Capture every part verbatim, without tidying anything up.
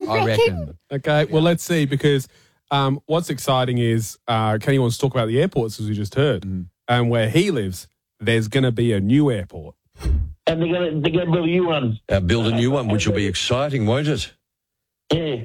I reckon. Okay, well, let's see, because um, what's exciting is uh, Kenny wants to talk about the airports, as we just heard. Mm. And where he lives, there's going to be a new airport. And they're going to they're gonna build a new one. Uh, build a new one, which will be exciting, won't it? Yeah.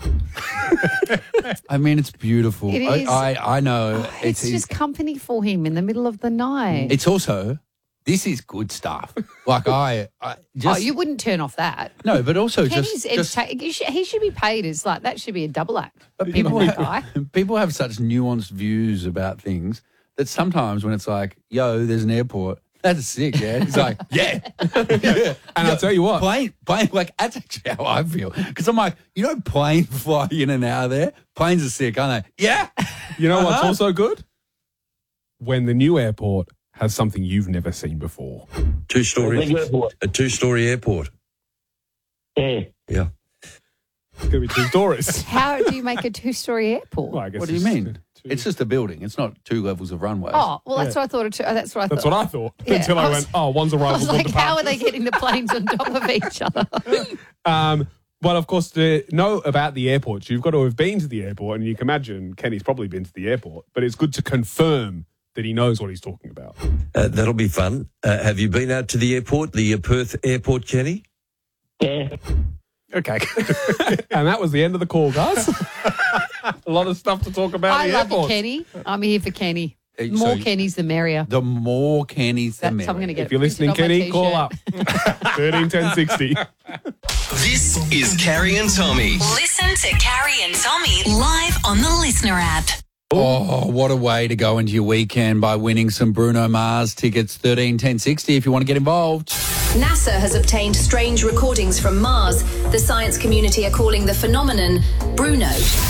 I mean, it's beautiful. It I, is. I, I know. Oh, it's it's just company for him in the middle of the night. It's also, this is good stuff. Like I, I just. oh, you wouldn't turn off that. No, but also Kenny's just. just entertain- he should- he should be paid as like, that should be a double act. but Him people, and that have, guy. people have such nuanced views about things that sometimes when it's like, yo, there's an airport, that's sick, yeah? It's like, yeah. yeah. And I'll tell you what. Plane, plane, like, that's actually how I feel. Because I'm like, you know, planes fly in and out of there? Planes are sick, aren't they? Yeah. You know what's Uh-huh. also good? When the new airport has something you've never seen before. Two-story, Big airport. a two-story airport. Yeah. Yeah. It's going to be two stories. How do you make a two-story airport? Well, I guess What do you it's mean? two- It's just a building. It's not two levels of runways. Oh, well, that's what I thought. It, uh, that's what I That's thought. what I thought. Yeah, Until I, I was- went, oh, one's arrival, I was one like, how are departure. they getting the planes on top of each other? Um, well, of course, to know about the airports, you've got to have been to the airport, and you can imagine Kenny's probably been to the airport, but it's good to confirm that he knows what he's talking about. Uh, that'll be fun. Uh, have you been out to the airport, the uh, Perth airport, Kenny? Yeah. Okay. And that was the end of the call, guys. A lot of stuff to talk about I the love you, airports. Kenny. I'm here for Kenny. Uh, The so- more Kennys, the merrier. The more Kennys, the That's, merrier. I'm going to get If you're it listening, printed Kenny, on my call up. t-shirt. thirteen ten sixty. This is Carrie and Tommy. Listen to Carrie and Tommy live on the Listener app. Oh, what a way to go into your weekend by winning some Bruno Mars tickets, thirteen ten sixty if you want to get involved. NASA has obtained strange recordings from Mars. The science community are calling the phenomenon Bruno.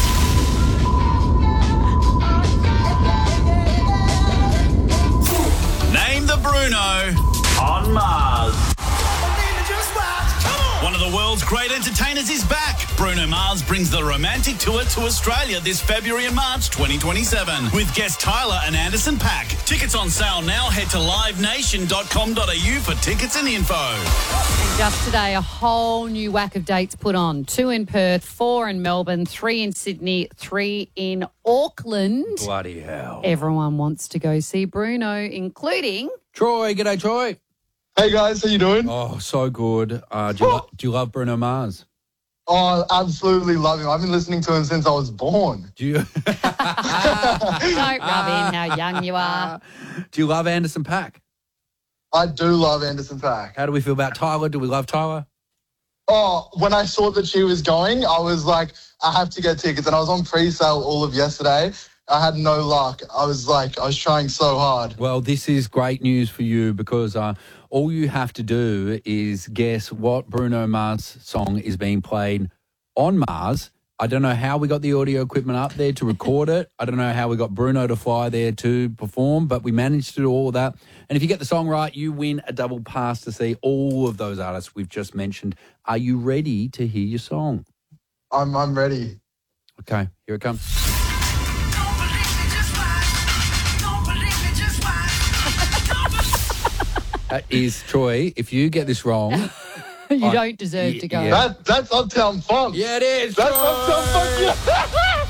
Name the Bruno On Mars. One of the world's great entertainers is back. Bruno Mars brings the romantic tour to Australia this February and March twenty twenty-seven with guests Tyler and Anderson .Paak. Tickets on sale now. Head to live nation dot com dot a u for tickets and info. And just today, a whole new whack of dates put on. Two in Perth, four in Melbourne, three in Sydney, three in Auckland. Bloody hell. Everyone wants to go see Bruno, including... Troy, g'day, Troy. Hey guys, how you doing? Oh, so good. Uh, do, you lo- do you love Bruno Mars? Oh, absolutely love him. I've been listening to him since I was born. Do you Don't rub in how young you are. do you love Anderson .Paak? I do love Anderson .Paak. How do we feel about Tyler? Do we love Tyler? Oh, when I saw that she was going, I was like, I have to get tickets. And I was on pre-sale all of yesterday. I had no luck. I was like, I was trying so hard. Well, this is great news for you because uh, all you have to do is guess what Bruno Mars song is being played on Mars. I don't know how we got the audio equipment up there to record it. I don't know how we got Bruno to fly there to perform, but we managed to do all of that. And if you get the song right, you win a double pass to see all of those artists we've just mentioned. Are you ready to hear your song? I'm, I'm ready. Okay, here it comes. That is, Troy, if you get this wrong... You I- don't deserve to go. yeah. That, that's Uptown Funk. Yeah, it is. That's Troy. Uptown Funk.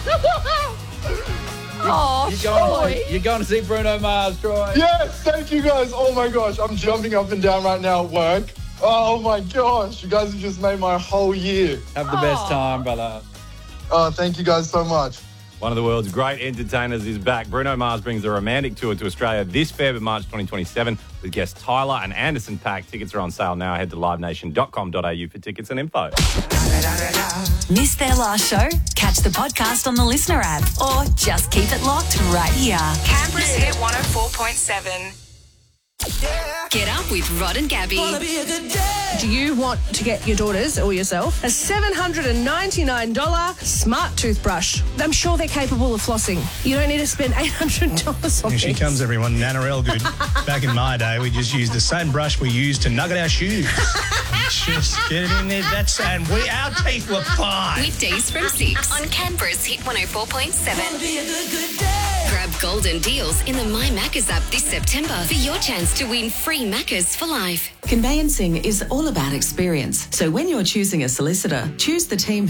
Oh, You're going, Troy. to, you're going to see Bruno Mars, Troy. Yes, thank you guys. Oh my gosh, I'm jumping up and down right now at work. Oh my gosh, you guys have just made my whole year. Have the best time, brother. Oh, thank you guys so much. One of the world's great entertainers is back. Bruno Mars brings the romantic tour to Australia this February, March twenty twenty-seven with guests Tyler and Anderson .Paak. Tickets are on sale now. Head to live nation dot com dot a u for tickets and info. Missed their last show? Catch the podcast on the Listener app or just keep it locked right here. Canberra's Hit one oh four point seven. Get up with Rod and Gabby. Do you want to get your daughters or yourself a seven hundred ninety-nine dollars smart toothbrush? I'm sure they're capable of flossing. You don't need to spend eight hundred dollars on Here she this. comes, everyone. Nana Elgood. Back in my day, we just used the same brush we used to nugget our shoes. Just get it in there. That's and we our teeth were fine. Weekdays from six on Canberra's Hit one oh four point seven. Grab golden deals in the My Maccas app this September for your chance to win free Maccas for life. Conveyancing is all about experience. So when you're choosing a solicitor, choose the team